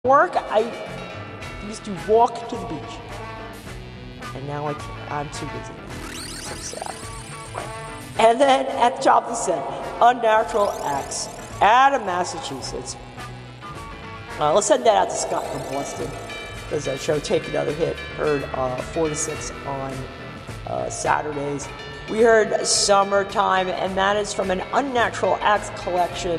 work, I used to walk to the beach. And now I'm too busy. So sad. And then at the top of the set, Unnatural Acts out of Massachusetts. Let's send that out to Scott from Boston. Does that show Take Another Hit? Heard 4 to 6 on Saturdays. We heard Summertime, and that is from an Unnatural Acts collection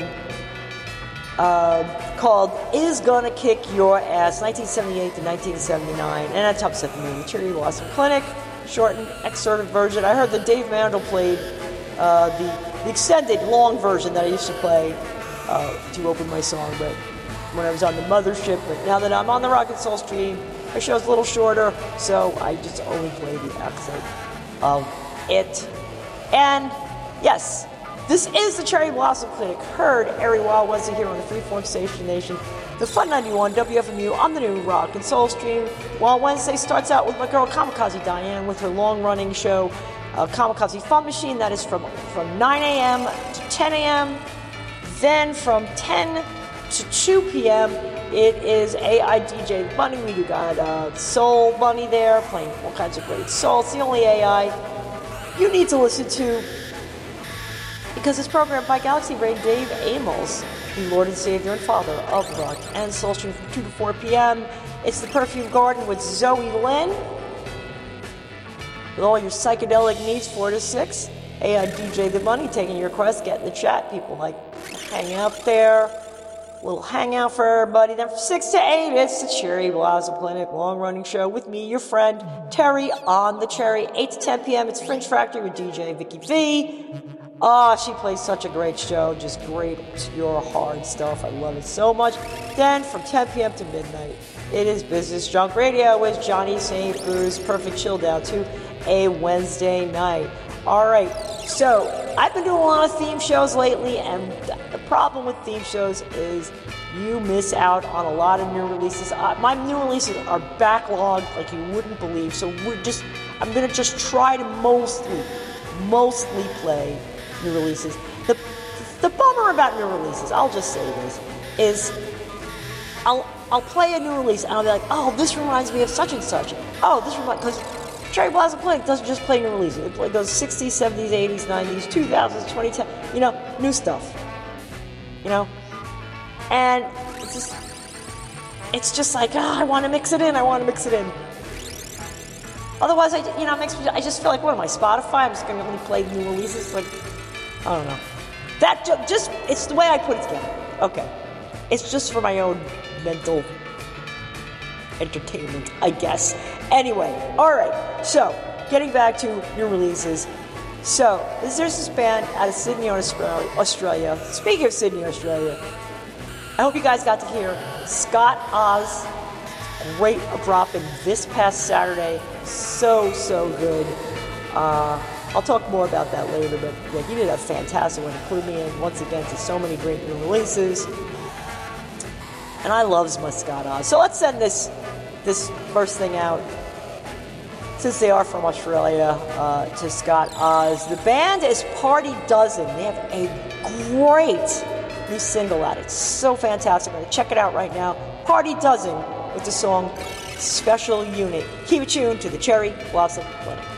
called Is Gonna Kick Your Ass, 1978 to 1979. And at top set for me, Cherry Blossom Clinic, shortened, excerpted version. I heard that Dave Mandel played the extended, long version that I used to play to open my song, but when I was on the mothership. But now that I'm on the Rock and Soul stream, my show's a little shorter, so I just only play the excerpt of it. And yes, this is the Cherry Blossom Clinic, heard every Wild Wednesday here on the Freeform Station Nation, the Fun 91 WFMU on the new Rock and Soul stream. Wild Wednesday starts out with my girl Kamikaze Diane with her long-running show, Kamikaze Fun Machine. That is from 9 a.m. to 10 a.m. Then from 10 to 2 p.m., it is AI DJ Bunny. We got Soul Bunny there playing all kinds of great soul. It's the only AI you need to listen to, because it's programmed by Galaxy Brain Dave Amos, the Lord and Savior and Father of Rock and Soul stream from 2 to 4 p.m. It's the Perfume Garden with Zoe Lynn. With all your psychedelic needs, 4 to 6. AI DJ The Money taking your requests, get in the chat. People like hang out there. Little hangout for everybody. Then from 6 to 8, it's the Cherry Blossom Clinic long-running show with me, your friend, Terry on the Cherry. 8 to 10 p.m., it's Fringe Factory with DJ Vicky V. She plays such a great show, just great, pure, hard stuff. I love it so much. Then from 10 p.m. to midnight, it is Business Junk Radio with Johnny St. Bruce, perfect chill down to a Wednesday night. All right, so I've been doing a lot of theme shows lately, and the problem with theme shows is you miss out on a lot of new releases. My new releases are backlogged like you wouldn't believe, so I'm going to just try to mostly play new releases. The bummer about new releases, I'll just say this, is I'll play a new release and I'll be like, oh, this reminds me of such and such. Oh, this reminds, because Cherry Blossom Clinic doesn't just play new releases. It goes 60s, 70s, 80s, 90s, 2000s, 2010, new stuff. And it's just like, I want to mix it in. Otherwise, I just feel like, what am I, Spotify? I'm just going to only play new releases. Like, I don't know. That it's the way I put it together. Okay. It's just for my own mental entertainment, I guess. Anyway, all right. So, getting back to new releases. So, there's this band out of Sydney, Australia. Speaking of Sydney, Australia, I hope you guys got to hear Scott Oz. Great dropping this past Saturday. So good. I'll talk more about that later, but yeah, he did a fantastic one, including me in once again to so many great new releases. And I love my Scott Oz. So let's send this first thing out, since they are from Australia, to Scott Oz. The band is Party Dozen. They have a great new single out. It's so fantastic. I'm going to check it out right now. Party Dozen with the song Special Unit. Keep it tuned to the Cherry Blossom Clinic.